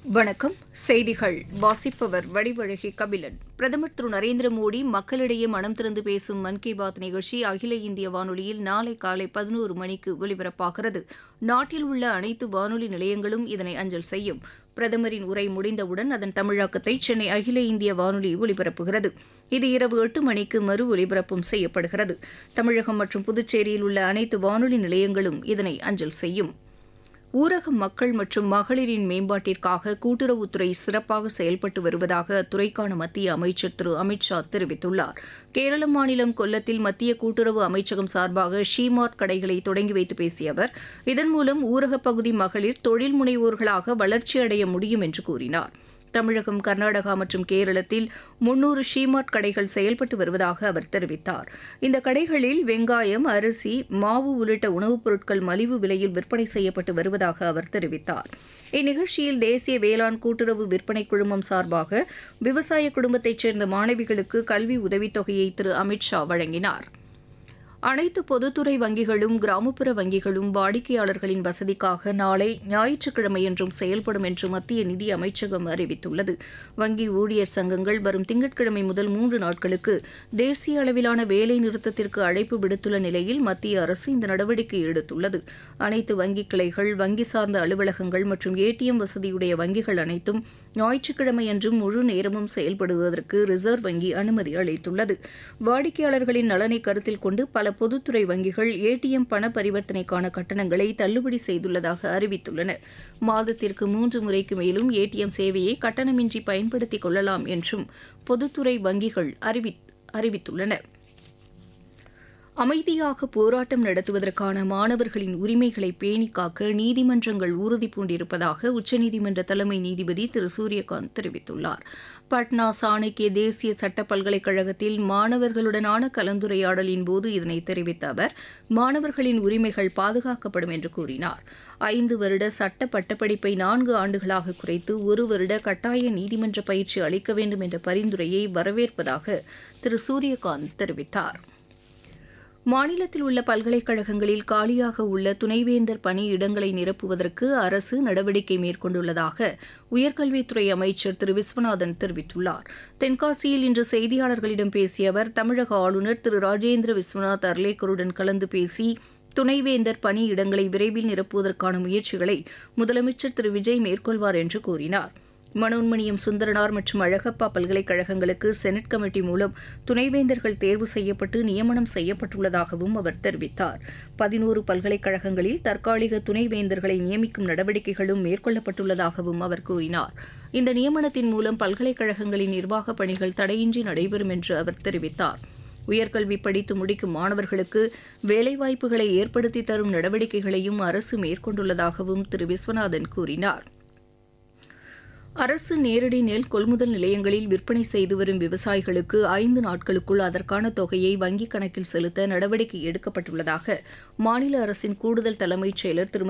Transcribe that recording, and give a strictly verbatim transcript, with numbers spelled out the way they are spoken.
வணக்கம். செய்திகள் வாசிப்பவர் வடிவழகி கபிலன். பிரதமர் திரு நரேந்திர மோடி மக்களிடையே மனம் திறந்து பேசும் மன் கி பாத் நிகழ்ச்சி அகில இந்திய வானொலியில் நாளை காலை பதினோரு மணிக்கு ஒலிபரப்பாகிறது. நாட்டில் உள்ள அனைத்து வானொலி நிலையங்களும் இதனை அஞ்சல் செய்யும். பிரதமரின் உரை முடிந்தவுடன் அதன் தமிழாக்கத்தை சென்னை அகில இந்திய வானொலி ஒலிபரப்புகிறது. இது இரவு எட்டு மணிக்கு மறு ஒலிபரப்பும் செய்யப்படுகிறது. தமிழகம் மற்றும் புதுச்சேரியில் உள்ள அனைத்து வானொலி நிலையங்களும் இதனை அஞ்சல் செய்யும். ஊரக மக்கள் மற்றும் மகளிரின் மேம்பாட்டிற்காக கூட்டுறவுத்துறை சிறப்பாக செயல்பட்டு வருவதாக அத்துறைக்கான மத்திய அமைச்சர் திரு அமித் ஷா தெரிவித்துள்ளார். கேரள மாநிலம் கொல்லத்தில் மத்திய கூட்டுறவு அமைச்சகம் சார்பாக ஷீமார்ட் கடைகளை தொடங்கி வைத்து பேசிய அவர், இதன் மூலம் ஊரகப் பகுதி மகளிர் தொழில் முனைவோர்களாக வளர்ச்சியடைய முடியும் என்று கூறினார். தமிழகம், கர்நாடகா மற்றும் கேரளத்தில் முன்னூறு ஷீமார்ட் கடைகள் செயல்பட்டு வருவதாக அவர் தெரிவித்தார். இந்த கடைகளில் வெங்காயம், அரிசி, மாவு உள்ளிட்ட உணவுப் பொருட்கள் மலிவு விலையில் விற்பனை செய்யப்பட்டு வருவதாக அவர் தெரிவித்தார். இந்நிகழ்ச்சியில் தேசிய வேளாண் கூட்டுறவு விற்பனை குழுமம் சார்பாக விவசாய குடும்பத்தைச் சேர்ந்த மாணவிகளுக்கு கல்வி உதவித்தொகையை திரு அமித் ஷா வழங்கினார். அனைத்து பொதுத்துறை வங்கிகளும் கிராமப்புற வங்கிகளும் வாடிக்கையாளர்களின் வசதிக்காக நாளை ஞாயிற்றுக்கிழமையன்றும் செயல்படும் என்று மத்திய நிதி அமைச்சகம் அறிவித்துள்ளது. வங்கி ஊழியர் சங்கங்கள் வரும் திங்கட்கிழமை முதல் மூன்று நாட்களுக்கு தேசிய அளவிலான வேலை நிறுத்தத்திற்கு அழைப்பு விடுத்துள்ள நிலையில் மத்திய அரசு இந்த நடவடிக்கை எடுத்துள்ளது. அனைத்து வங்கிக் கிளைகள், வங்கி சார்ந்த அலுவலகங்கள் மற்றும் ஏடிஎம் வசதியுடைய வங்கிகள் அனைத்தும் ஞாயிற்றுக்கிழமையன்றும் முழு நேரமும் செயல்படுவதற்கு ரிசர்வ் வங்கி அனுமதி அளித்துள்ளது. வாடிக்கையாளர்களின் நலனை கருத்தில் கொண்டு பல பொதுத்துறை வங்கிகள் ஏடிஎம் பண பரிவர்த்தனைக்கான கட்டணங்களை தள்ளுபடி செய்துள்ளதாக அறிவித்துள்ளன. மாதத்திற்கு மூன்று முறைக்கு மேலும் ஏடிஎம் சேவையை கட்டணமின்றி பயன்படுத்திக் கொள்ளலாம் என்றும் பொதுத்துறை வங்கிகள் அறிவி அறிவித்துள்ளன. அமைதியாக போராட்டம் நடத்துவதற்கான மாணவர்களின் உரிமைகளை பேணிக் காக்க நீதிமன்றங்கள் உறுதிபூண்டிருப்பதாக உச்சநீதிமன்ற தலைமை நீதிபதி திரு சூரியகாந்த் தெரிவித்துள்ளார். பட்னா சாணக்கிய தேசிய சட்ட பல்கலைக்கழகத்தில் மாணவர்களுடனான கலந்துரையாடலின் போது இதனை தெரிவித்த அவர், மாணவர்களின் உரிமைகள் பாதுகாக்கப்படும் என்று கூறினார். ஐந்து வருட சட்ட பட்டப்படிப்பை நான்கு ஆண்டுகளாக குறைத்து ஒரு வருட கட்டாய நீதிமன்ற பயிற்சி அளிக்க வேண்டும் என்ற பரிந்துரையை வரவேற்பதாக திரு சூரியகாந்த் தெரிவித்தார். மாநிலத்தில் உள்ள பல்கலைக்கழகங்களில் காலியாக உள்ள துணைவேந்தர் பணி இடங்களை நிரப்புவதற்கு அரசு நடவடிக்கை மேற்கொண்டுள்ளதாக உயர்கல்வித்துறை அமைச்சர் திரு விஸ்வநாதன் தெரிவித்துள்ளார். தென்காசியில் இன்று செய்தியாளர்களிடம் பேசிய அவர், தமிழக ஆளுநர் திரு ராஜேந்திர விஸ்வநாத் அர்லேக்கருடன் கலந்து பேசி துணைவேந்தர் பணி இடங்களை விரைவில் நிரப்புவதற்கான முயற்சிகளை முதலமைச்சர் திரு விஜய் மேற்கொள்வார் என்று கூறினார். மனோன்மணியம் சுந்தரனார் மற்றும் அழகப்பா பல்கலைக்கழகங்களுக்கு செனட் கமிட்டி மூலம் துணைவேந்தர்கள் தேர்வு செய்யப்பட்டு நியமனம் செய்யப்பட்டுள்ளதாகவும் அவர் தெரிவித்தார். பதினோரு பல்கலைக்கழகங்களில் தற்காலிக துணைவேந்தர்களை நியமிக்கும் நடவடிக்கைகளும் மேற்கொள்ளப்பட்டுள்ளதாகவும் அவர் கூறினார். இந்த நியமனத்தின் மூலம் பல்கலைக்கழகங்களின் நிர்வாகப் பணிகள் தடையின்றி நடைபெறும் என்று அவர் தெரிவித்தார். உயர்கல்வி படித்து முடிக்கும் மாணவர்களுக்கு வேலைவாய்ப்புகளை ஏற்படுத்தி தரும் நடவடிக்கைகளையும் அரசு மேற்கொண்டுள்ளதாகவும் திரு விஸ்வநாதன் கூறினார். அரசு நேரடி நெல் கொள்முதல் நிலையங்களில் விற்பனை செய்து வரும் விவசாயிகளுக்கு ஐந்து நாட்களுக்குள் அதற்கான தொகையை வங்கிக் கணக்கில் செலுத்த நடவடிக்கை எடுக்கப்பட்டுள்ளதாக மாநில அரசின் கூடுதல் தலைமைச் செயலர் திருமதி